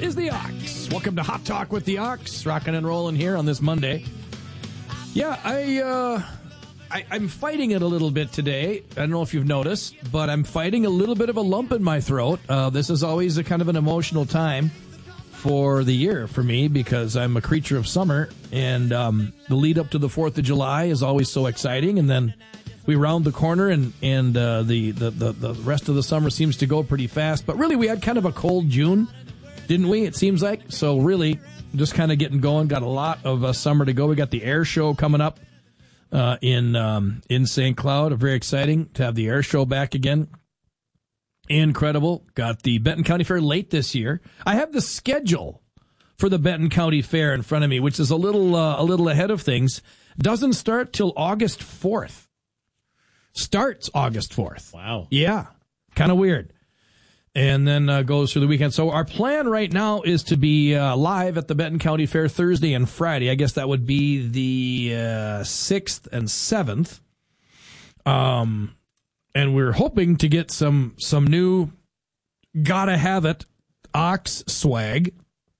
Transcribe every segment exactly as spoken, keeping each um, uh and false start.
is the Ox. Welcome to Hot Talk with the Ox. Rocking and rolling here on this Monday. Yeah, I, uh, I, I'm fighting it a little bit today. I don't know if you've noticed, but I'm fighting a little bit of a lump in my throat. Uh, this is always a kind of an emotional time for the year for me because I'm a creature of summer, and um, the lead up to the fourth of July is always so exciting, and then we round the corner, and, and uh, the, the, the, the rest of the summer seems to go pretty fast. But really, we had kind of a cold June, didn't we? It seems like. So really, just kind of getting going. Got a lot of uh, summer to go. We got the air show coming up uh, in um, in Saint Cloud. Very exciting to have the air show back again. Incredible. Got the Benton County Fair late this year. I have the schedule for the Benton County Fair in front of me, which is a little uh, a little ahead of things. Doesn't start till August fourth. Starts August fourth. Wow. Yeah. Kind of weird. And then uh, goes through the weekend. So our plan right now is to be uh, live at the Benton County Fair Thursday and Friday. I guess that would be the uh, sixth and seventh. Um, and we're hoping to get some some new gotta have it Ox swag.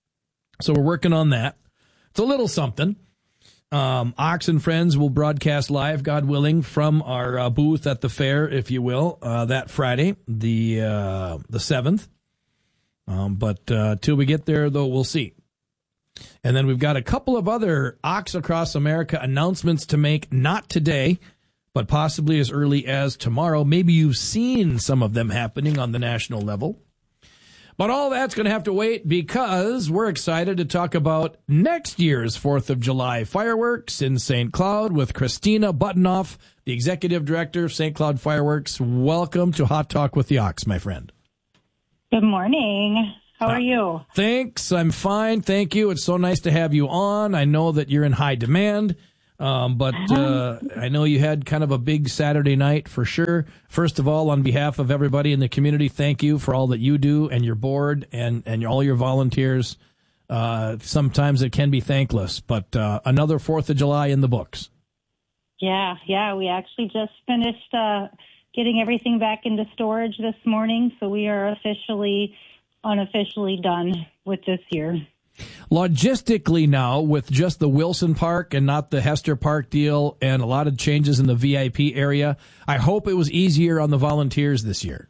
So we're working on that. It's a little something. Um, Ox and Friends will broadcast live, God willing, from our uh, booth at the fair, if you will, uh, that Friday, the uh, the seventh. Um, but uh, till we get there, though, we'll see. And then we've got a couple of other Ox Across America announcements to make, not today, but possibly as early as tomorrow. Maybe you've seen some of them happening on the national level. But all that's going to have to wait because we're excited to talk about next year's fourth of July fireworks in Saint Cloud with Christina Buttenoff, the executive director of Saint Cloud Fireworks. Welcome to Hot Talk with the Ox, my friend. Good morning. How are you? Uh, thanks. I'm fine. Thank you. It's so nice to have you on. I know that you're in high demand. Um, but uh, I know you had kind of a big Saturday night for sure. First of all, on behalf of everybody in the community, thank you for all that you do and your board and, and all your volunteers. Uh, sometimes it can be thankless, but uh, another fourth of July in the books. Yeah, yeah. We actually just finished uh, getting everything back into storage this morning, so we are officially, unofficially done with this year. Logistically now, with just the Wilson Park and not the Hester Park deal and a lot of changes in the V I P area, I hope it was easier on the volunteers this year.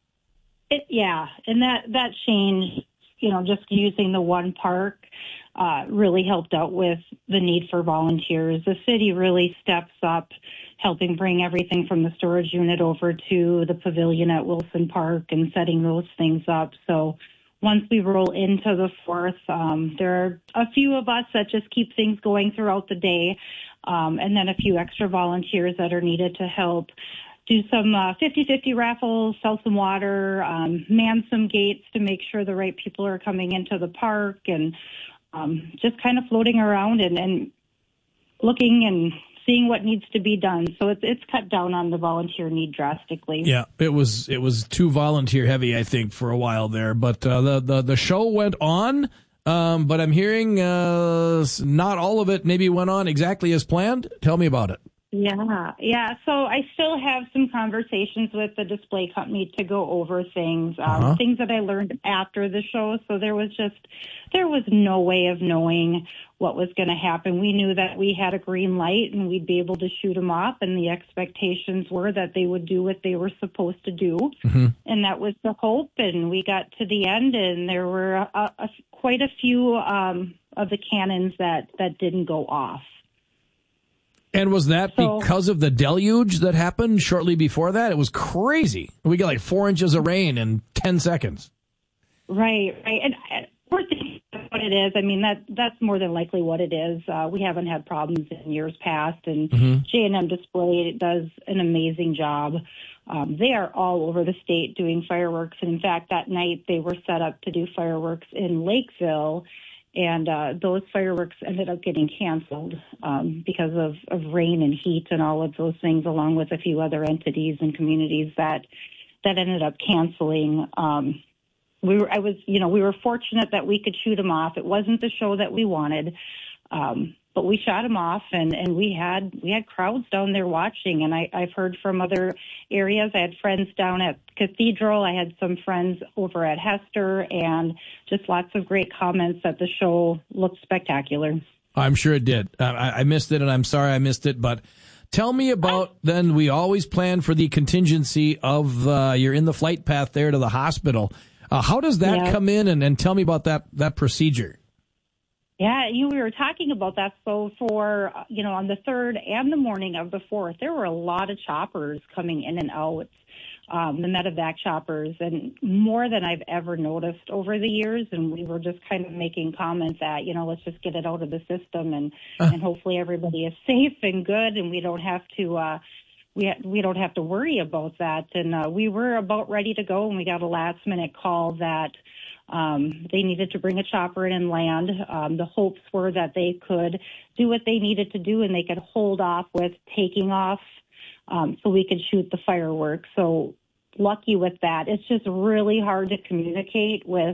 It, yeah, and that, that change, you know, just using the one park uh, really helped out with the need for volunteers. The city really steps up, helping bring everything from the storage unit over to the pavilion at Wilson Park and setting those things up. So once we roll into the fourth, um, there are a few of us that just keep things going throughout the day, um, and then a few extra volunteers that are needed to help do some uh, fifty-fifty raffles, sell some water, um, man some gates to make sure the right people are coming into the park, and um, just kind of floating around and, and looking and seeing what needs to be done. So it's it's cut down on the volunteer need drastically. Yeah, it was it was too volunteer heavy, I think, for a while there. But uh, the, the the show went on. Um, but I'm hearing uh, not all of it maybe went on exactly as planned. Tell me about it. Yeah, yeah. So I still have some conversations with the display company to go over things, um, Uh-huh. things that I learned after the show. So there was just, there was no way of knowing what was going to happen. We knew that we had a green light and we'd be able to shoot them off, and the expectations were that they would do what they were supposed to do. Mm-hmm. And that was the hope. And we got to the end, and there were a, a, quite a few um, of the cannons that, that didn't go off. And was that so, because of the deluge that happened shortly before that? It was crazy. We got like four inches of rain in ten seconds. Right, right. And uh, we're thinking what it is. I mean, that that's more than likely what it is. Uh, we haven't had problems in years past, and mm-hmm. J and M Display does an amazing job. Um, they are all over the state doing fireworks. And in fact, that night they were set up to do fireworks in Lakeville. And uh, those fireworks ended up getting canceled um, because of, of rain and heat and all of those things, along with a few other entities and communities that that ended up canceling. Um, we were, I was, you know, we were fortunate that we could shoot them off. It wasn't the show that we wanted, um, but we shot them off, and, and we had we had crowds down there watching. And I, I've heard from other areas. I had friends down at Cathedral. I had some friends over at Hester, and just lots of great comments that the show looked spectacular. I'm sure it did. I, I missed it, and I'm sorry I missed it. But tell me about, then we always plan for the contingency of uh, you're in the flight path there to the hospital. Uh, how does that yeah. come in? And, and tell me about that, that procedure. Yeah, you we were talking about that. So for, you know, on the third and the morning of the fourth, there were a lot of choppers coming in and out, um, the medevac choppers, and more than I've ever noticed over the years. And we were just kind of making comments that, you know, let's just get it out of the system, and, uh. and hopefully everybody is safe and good, and we don't have to, uh, we, ha- we don't have to worry about that. And uh, we were about ready to go, and we got a last minute call that Um, they needed to bring a chopper in and land. Um, the hopes were that they could do what they needed to do, and they could hold off with taking off um, so we could shoot the fireworks. So lucky with that. It's just really hard to communicate with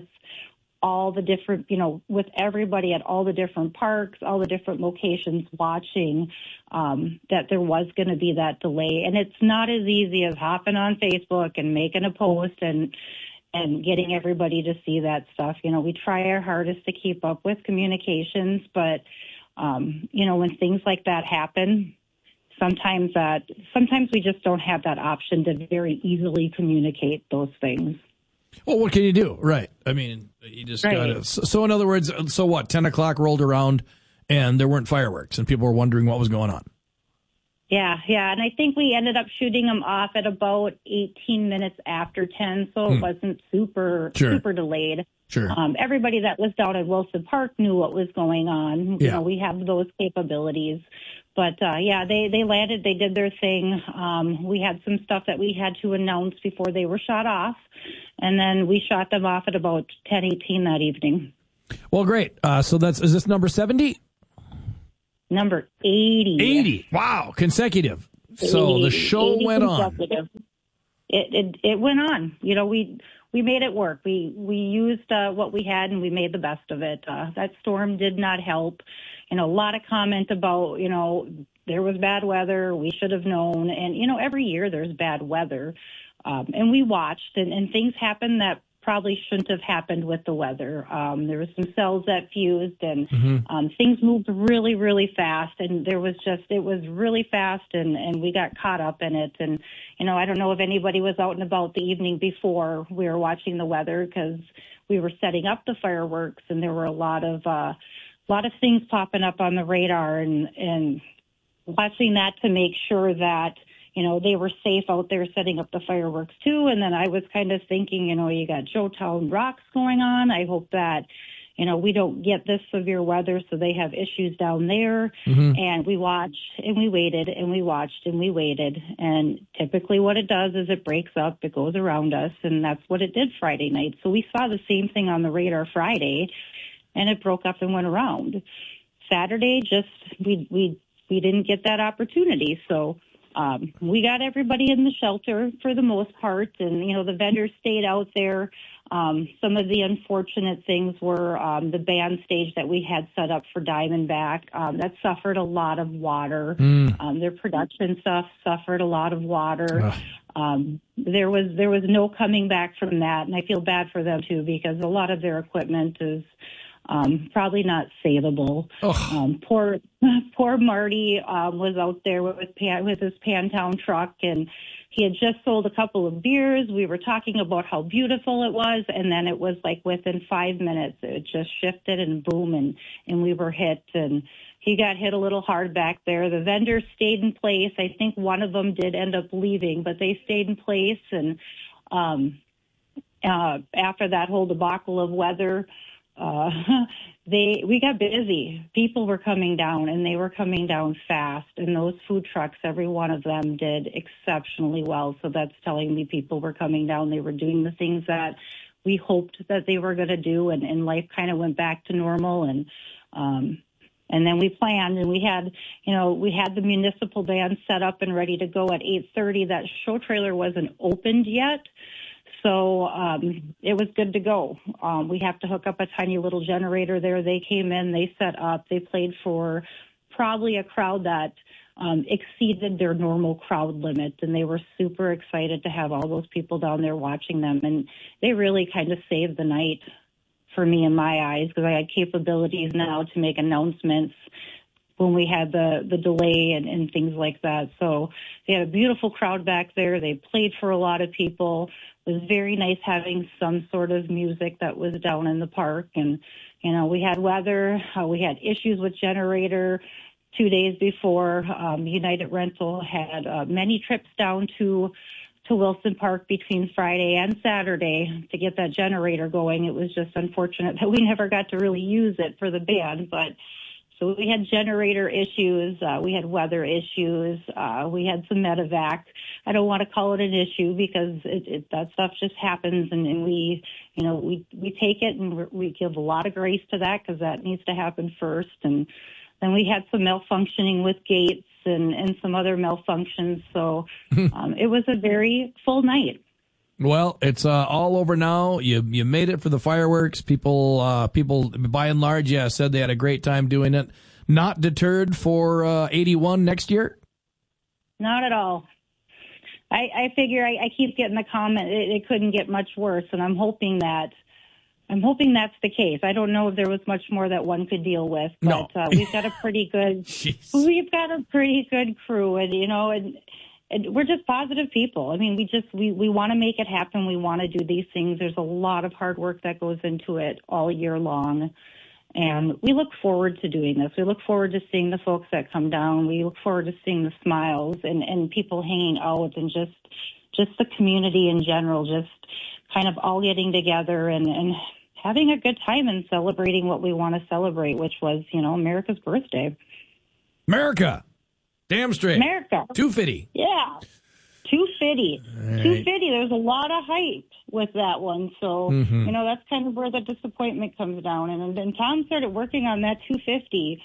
all the different, you know, with everybody at all the different parks, all the different locations watching, um, that there was going to be that delay. And it's not as easy as hopping on Facebook and making a post and and getting everybody to see that stuff. You know, we try our hardest to keep up with communications, but, um, you know, when things like that happen, sometimes that, sometimes we just don't have that option to very easily communicate those things. Well, what can you do? Right. I mean, you just right. got to. So in other words, so what, ten o'clock rolled around and there weren't fireworks and people were wondering what was going on. Yeah, yeah, and I think we ended up shooting them off at about eighteen minutes after ten, so it hmm. wasn't super, sure. super delayed. Sure. Um, everybody that was down at Wilson Park knew what was going on. Yeah. You know, we have those capabilities. But, uh, yeah, they, they landed, they did their thing. Um, we had some stuff that we had to announce before they were shot off, and then we shot them off at about ten eighteen that evening. Well, great. Uh, so that's, is this number seventy? Number eighty. eighty. Wow. Consecutive. So the show went on. It, it it went on. You know, we we made it work. We we used uh, what we had, and we made the best of it. Uh, that storm did not help. You know, a lot of comment about, you know, there was bad weather. We should have known. And, you know, every year there's bad weather. Um, and we watched, and, and things happened that probably shouldn't have happened with the weather. Um, there was some cells that fused, and mm-hmm. um, things moved really, really fast. And there was just, it was really fast, and, and we got caught up in it. And, you know, I don't know if anybody was out and about the evening before we were watching the weather, because we were setting up the fireworks, and there were a lot of, uh, a lot of things popping up on the radar, and, and watching that to make sure that, you know, they were safe out there setting up the fireworks too. And then I was kind of thinking, you know, you got Joetown rocks going on. I hope that, you know, we don't get this severe weather, so they have issues down there. Mm-hmm. And we watched and we waited and we watched and we waited. And typically what it does is it breaks up, it goes around us. And that's what it did Friday night. So we saw the same thing on the radar Friday, and it broke up and went around. Saturday, just we we we didn't get that opportunity. So Um, we got everybody in the shelter for the most part, and, you know, the vendors stayed out there. Um, some of the unfortunate things were um, the band stage that we had set up for Diamondback. Um, that suffered a lot of water. Mm. Um, their production stuff suffered a lot of water. Um, there was there was no coming back from that, and I feel bad for them, too, because a lot of their equipment is Um, probably not savable. Um, poor, poor Marty um, was out there with Pan, with his Pantown truck, and he had just sold a couple of beers. We were talking about how beautiful it was, and then it was like within five minutes, it just shifted and boom, and, and we were hit, and he got hit a little hard back there. The vendors stayed in place. I think one of them did end up leaving, but they stayed in place, and um, uh, after that whole debacle of weather, Uh, they, we got busy. People were coming down, and they were coming down fast. And those food trucks, every one of them did exceptionally well. So that's telling me people were coming down. They were doing the things that we hoped that they were going to do, and, and life kind of went back to normal. And, um, and then we planned, and we had, you know, we had the municipal band set up and ready to go at eight thirty. That show trailer wasn't opened yet. So um, it was good to go. Um, we have to hook up a tiny little generator there. They came in, they set up, they played for probably a crowd that um, exceeded their normal crowd limit, and they were super excited to have all those people down there watching them, and they really kind of saved the night for me in my eyes, because I had capabilities now to make announcements when we had the, the delay and, and things like that. So they had a beautiful crowd back there. They played for a lot of people. It was very nice having some sort of music that was down in the park. And, you know, we had weather. Uh, we had issues with generator two days before. Um, United Rental had uh, many trips down to to Wilson Park between Friday and Saturday to get that generator going. It was just unfortunate that we never got to really use it for the band, but so we had generator issues, uh, we had weather issues, uh, we had some medevac. I don't want to call it an issue because it, it, that stuff just happens, and, and we, you know, we, we take it and we give a lot of grace to that because that needs to happen first. And then we had some malfunctioning with gates and, and some other malfunctions. So um, it was a very full night. Well, it's uh, all over now. You you made it for the fireworks. People, uh, people, by and large, yeah, said they had a great time doing it. Not deterred for uh, eighty-one next year? Not at all. I, I figure I, I keep getting the comment it, it couldn't get much worse, and I'm hoping that I'm hoping that's the case. I don't know if there was much more that one could deal with, but no. uh, we've got a pretty good we've got a pretty good crew, and you know, and, and we're just positive people. I mean, we just we, we want to make it happen. We want to do these things. There's a lot of hard work that goes into it all year long, and we look forward to doing this. We look forward to seeing the folks that come down. We look forward to seeing the smiles and, and people hanging out, and just just the community in general, just kind of all getting together and, and having a good time and celebrating what we want to celebrate, which was, you know, America's birthday. America. Damn straight. America. two fifty. Yeah. two fifty. Right. two fifty. There's a lot of hype with that one. So, mm-hmm. you know, that's kind of where the disappointment comes down. And then Tom started working on that two fifty,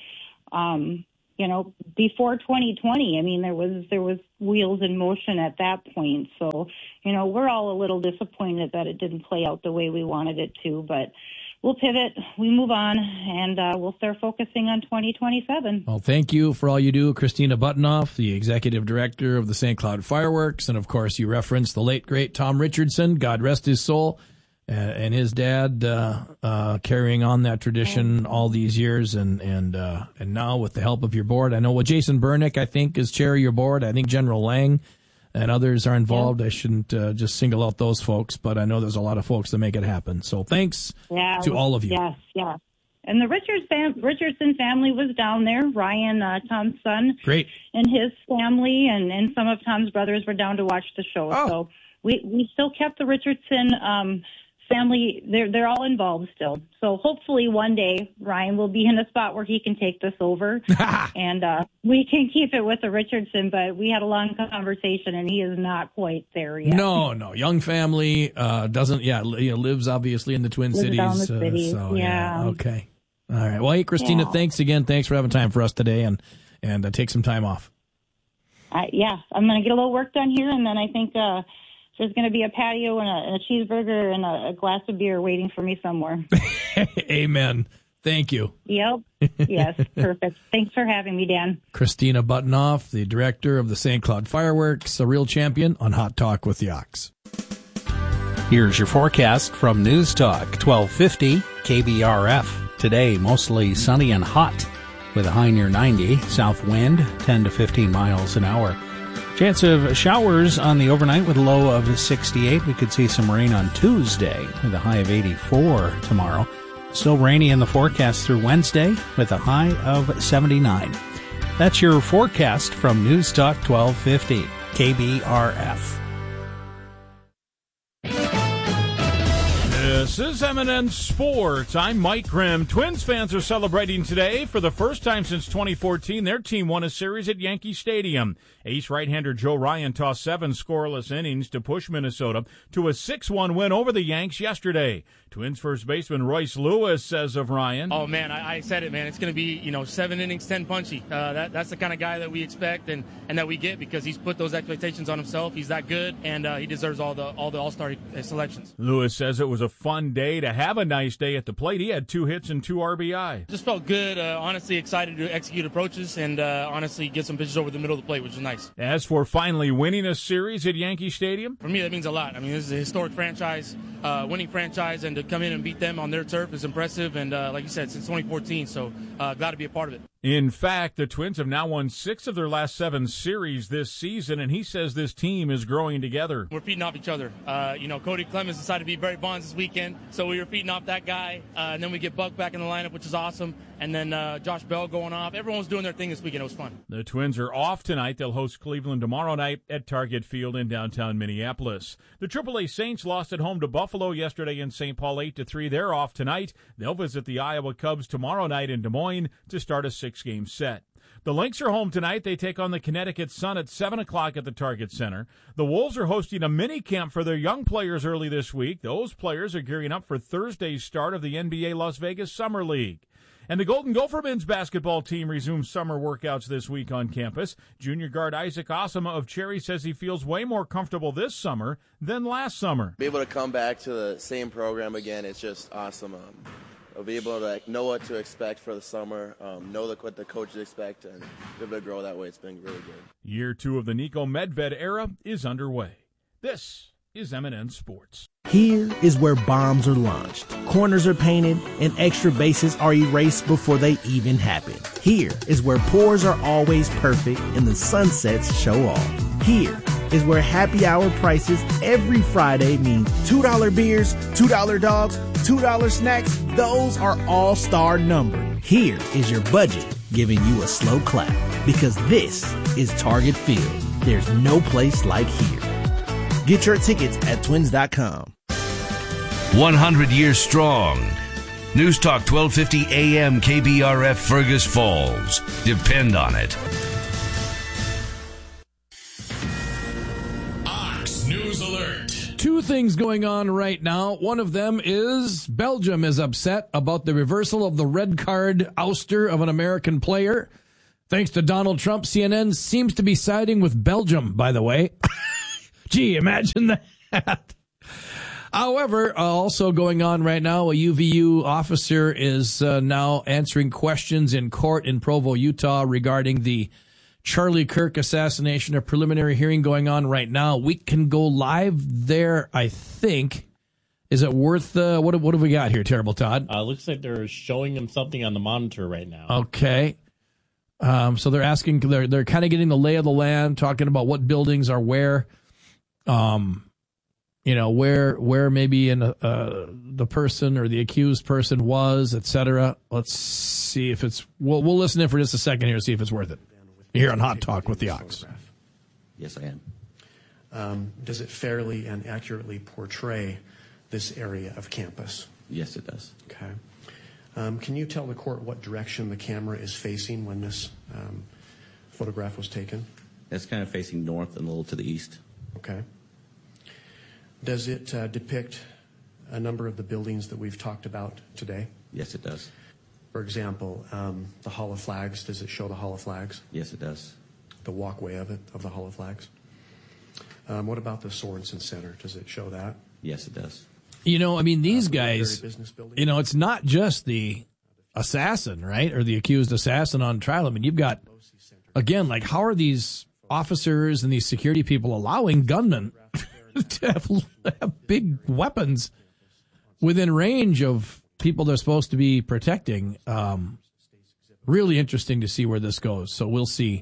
um, you know, before twenty twenty. I mean, there was there was wheels in motion at that point. So, you know, we're all a little disappointed that it didn't play out the way we wanted it to. But we'll pivot, we move on, and uh, we'll start focusing on twenty twenty-seven. Well, thank you for all you do, Christina Buttenoff, the executive director of the Saint Cloud Fireworks. And, of course, you referenced the late, great Tom Richardson, God rest his soul, uh, and his dad uh, uh, carrying on that tradition all these years. And and uh, and now with the help of your board, I know what Jason Burnick, I think, is chair of your board. I think General Lang and others are involved. Yeah. I shouldn't uh, just single out those folks, but I know there's a lot of folks that make it happen. So thanks yeah, to all of you. Yes, yes. And the Richards fam- Richardson family was down there. Ryan, uh, Tom's son, great, and his family, and, and some of Tom's brothers were down to watch the show. Oh. So we, we still kept the Richardson um, family. They're they're all involved still. So hopefully one day Ryan will be in a spot where he can take this over, and uh, we can keep it with the Richardson. But we had a long conversation, and he is not quite there yet. No, no, young family uh, doesn't. Yeah, you know, lives obviously in the Twin lives Cities. Down the city. Uh, so, yeah. yeah. Okay. All right. Well, hey, Christina, yeah. thanks again. Thanks for having time for us today, and and uh, take some time off. Uh, yeah, I'm going to get a little work done here, and then I think uh, there's going to be a patio and a, and a cheeseburger and a, a glass of beer waiting for me somewhere. Amen. Thank you. Yep. Yes, perfect. Thanks for having me, Dan. Christina Buttenoff, the director of the Saint Cloud Fireworks, a real champion on Hot Talk with the Ox. Here's your forecast from News Talk twelve fifty K B R F. Today, mostly sunny and hot with a high near ninety. South wind, ten to fifteen miles an hour. Chance of showers on the overnight with a low of sixty-eight. We could see some rain on Tuesday with a high of eighty-four tomorrow. Still rainy in the forecast through Wednesday with a high of seventy-nine. That's your forecast from News Talk twelve fifty K B R F. This is M and N Sports. I'm Mike Grimm. Twins fans are celebrating today. For the first time since twenty fourteen, their team won a series at Yankee Stadium. Ace right-hander Joe Ryan tossed seven scoreless innings to push Minnesota to a six one win over the Yanks yesterday. Twins first baseman Royce Lewis says of Ryan, "Oh man, I, I said it, man. It's going to be, you know, seven innings, ten punchy. Uh, that, that's the kind of guy that we expect and, and that we get because he's put those expectations on himself. He's that good, and uh, he deserves all the all the All-Star selections." Lewis says it was a fun fun day to have a nice day at the plate. He had two hits and two R B I. Just felt good. Uh, honestly, excited to execute approaches and uh, honestly get some pitches over the middle of the plate, which is nice. As for finally winning a series at Yankee Stadium, for me, that means a lot. I mean, this is a historic franchise, uh, winning franchise, and to come in and beat them on their turf is impressive. And uh, like you said, since twenty fourteen, so uh, glad to be a part of it. In fact, the Twins have now won six of their last seven series this season, and he says this team is growing together. We're feeding off each other. Uh, you know, Cody Clemens decided to be Barry Bonds this weekend, so we were feeding off that guy. Uh, and then we get Buck back in the lineup, which is awesome. And then uh, Josh Bell going off. Everyone was doing their thing this weekend. It was fun. The Twins are off tonight. They'll host Cleveland tomorrow night at Target Field in downtown Minneapolis. The triple A Saints lost at home to Buffalo yesterday in Saint Paul eight to three. They're off tonight. They'll visit the Iowa Cubs tomorrow night in Des Moines to start a six-game set. The Lynx are home tonight. They take on the Connecticut Sun at seven o'clock at the Target Center. The Wolves are hosting a mini camp for their young players early this week. Those players are gearing up for Thursday's start of the N B A Las Vegas Summer League. And the Golden Gopher men's basketball team resumes summer workouts this week on campus. Junior guard Isaac Osama of Cherry says he feels way more comfortable this summer than last summer. Be able to come back to the same program again, it's just awesome. Um, I'll be able to like, know what to expect for the summer, um, know the, what the coaches expect, and be able to grow that way. It's been really good. Year two of the Nico Medved era is underway. This is M and N Sports. Here is where bombs are launched, corners are painted, and extra bases are erased before they even happen. Here is where pours are always perfect and the sunsets show off. Here is where happy hour prices every Friday mean two dollar beers, two dollar dogs, two dollar snacks. Those are all-star numbered. Here is your budget giving you a slow clap because this is Target Field. There's no place like here. Get your tickets at twins dot com. one hundred years strong. News Talk twelve fifty A M K B R F Fergus Falls. Depend on it. Ox News Alert. Two things going on right now. One of them is Belgium is upset about the reversal of the red card ouster of an American player. Thanks to Donald Trump, C N N seems to be siding with Belgium, by the way. Gee, imagine that. However, uh, also going on right now, a U V U officer is uh, now answering questions in court in Provo, Utah regarding the Charlie Kirk assassination. A preliminary hearing going on right now. We can go live there, I think. Is it worth, uh, what, what have we got here, Terrible Todd? Uh, looks like they're showing him something on the monitor right now. Okay. Um, so they're asking, they're, they're kind of getting the lay of the land, talking about what buildings are where. Um, you know, where where maybe in a, uh, the person or the accused person was, et cetera. Let's see if it's, we'll, we'll listen in for just a second here to see if it's worth it. You're here on Hot Talk with the Ox. Yes, I am. Um, does it fairly and accurately portray this area of campus? Yes, it does. Okay. Um, can you tell the court what direction the camera is facing when this um, photograph was taken? It's kind of facing north and a little to the east. Okay. Does it uh, depict a number of the buildings that we've talked about today? Yes, it does. For example, um, the Hall of Flags, does it show the Hall of Flags? Yes, it does. The walkway of it, of the Hall of Flags? Um, what about the Sorensen Center? Does it show that? Yes, it does. You know, I mean, these uh, guys, you know, it's not just the assassin, right, or the accused assassin on trial. I mean, you've got, again, like, how are these officers and these security people allowing gunmen to have, have big weapons within range of people they're supposed to be protecting? Um, really interesting to see where this goes. So we'll see.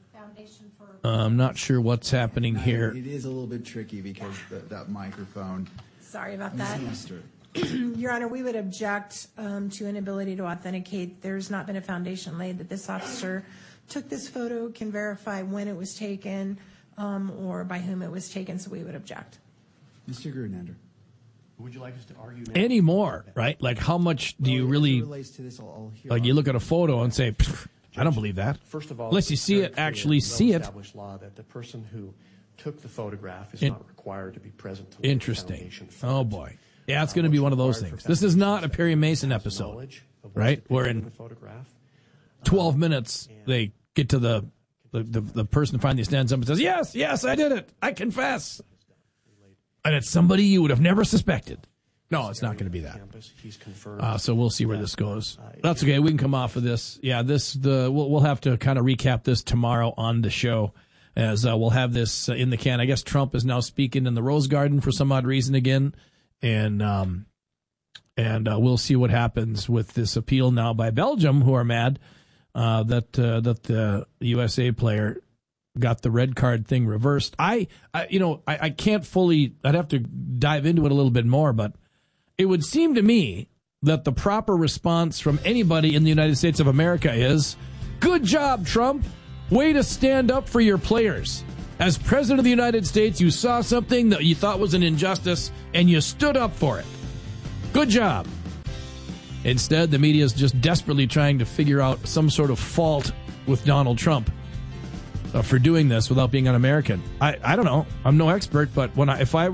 Uh, I'm not sure what's happening here. It is a little bit tricky because the, that microphone. Sorry about that. Your Honor, we would object um, to inability to authenticate. There's not been a foundation laid that this officer took this photo, can verify when it was taken, um, or by whom it was taken, so we would object. Mister Grunander. Would you like us to argue now? Anymore, right? Like, how much do you really, this, I'll, I'll like, you look at a photo and say, I don't believe that. First of all, unless you see it, actually see it. Established law that the person who took the photograph is In- not required to be present to Interesting. Oh, boy. Yeah, it's going to be one of those things. This is not a Perry Mason episode, right? Where in twelve minutes, they get to the, the, the, the person finally stands up and says, yes, yes, I did it. I confess. And it's somebody you would have never suspected. No, it's not going to be that. Campus. He's confirmed. Uh, so we'll see where this goes. That's okay. We can come off of this. Yeah, this the we'll, we'll have to kind of recap this tomorrow on the show, as uh, we'll have this uh, in the can. I guess Trump is now speaking in the Rose Garden for some odd reason again, and um, and uh, we'll see what happens with this appeal now by Belgium, who are mad uh, that uh, that the U S A player got the red card thing reversed. I, I you know, I, I can't fully. I'd have to dive into it a little bit more, but it would seem to me that the proper response from anybody in the United States of America is, good job, Trump. Way to stand up for your players. As president of the United States, you saw something that you thought was an injustice, and you stood up for it. Good job. Instead, the media is just desperately trying to figure out some sort of fault with Donald Trump uh, for doing this without being un-American. I, I don't know. I'm no expert, but when I if I...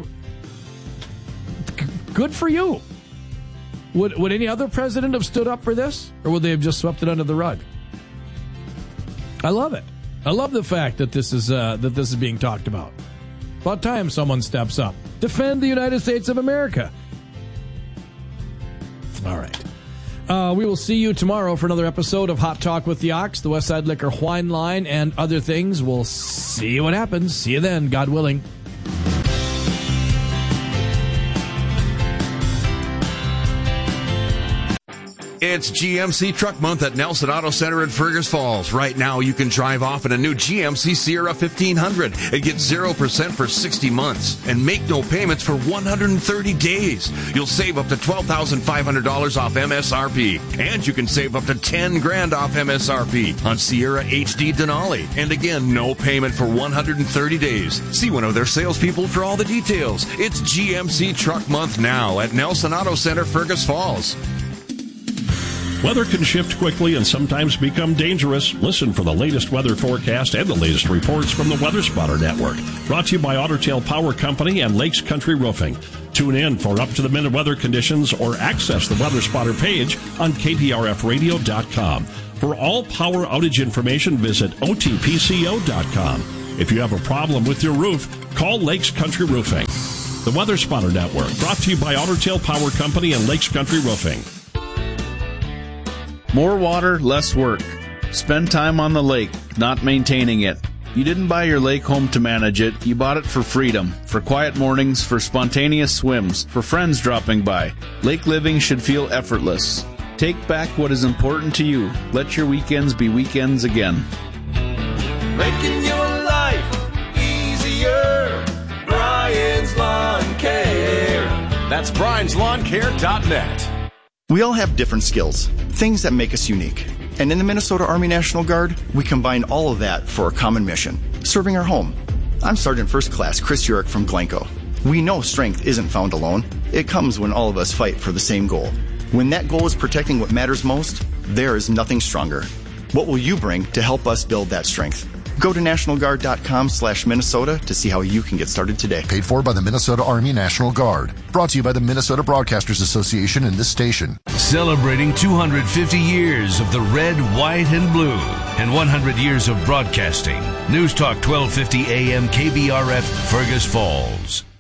Good for you. Would would any other president have stood up for this, or would they have just swept it under the rug? I love it. I love the fact that this is uh, that this is being talked about. About time someone steps up. Defend the United States of America. All right. Uh, we will see you tomorrow for another episode of Hot Talk with the Ox, the Westside Liquor Wine Line, and other things. We'll see what happens. See you then, God willing. It's G M C Truck Month at Nelson Auto Center in Fergus Falls. Right now, you can drive off in a new G M C Sierra fifteen hundred and get zero percent for sixty months and make no payments for one hundred thirty days. You'll save up to twelve thousand five hundred dollars off M S R P. And you can save up to ten grand off M S R P on Sierra H D Denali. And again, no payment for one hundred thirty days. See one of their salespeople for all the details. It's G M C Truck Month now at Nelson Auto Center, Fergus Falls. Weather can shift quickly and sometimes become dangerous. Listen for the latest weather forecast and the latest reports from the Weather Spotter Network. Brought to you by Otter Tail Power Company and Lakes Country Roofing. Tune in for up-to-the-minute weather conditions or access the Weather Spotter page on K P R F radio dot com. For all power outage information, visit O T P C O dot com. If you have a problem with your roof, call Lakes Country Roofing. The Weather Spotter Network, brought to you by Otter Tail Power Company and Lakes Country Roofing. More water, less work. Spend time on the lake, not maintaining it. You didn't buy your lake home to manage it. You bought it for freedom, for quiet mornings, for spontaneous swims, for friends dropping by. Lake living should feel effortless. Take back what is important to you. Let your weekends be weekends again. Making your life easier. Brian's Lawn Care. That's Brian's Lawn Care dot net. We all have different skills, things that make us unique. And in the Minnesota Army National Guard, we combine all of that for a common mission, serving our home. I'm Sergeant First Class Chris Urich from Glencoe. We know strength isn't found alone. It comes when all of us fight for the same goal. When that goal is protecting what matters most, there is nothing stronger. What will you bring to help us build that strength? Go to national guard dot com slash Minnesota to see how you can get started today. Paid for by the Minnesota Army National Guard. Brought to you by the Minnesota Broadcasters Association and this station. Celebrating two hundred fifty years of the red, white, and blue and one hundred years of broadcasting. News Talk twelve fifty A M K B R F, Fergus Falls.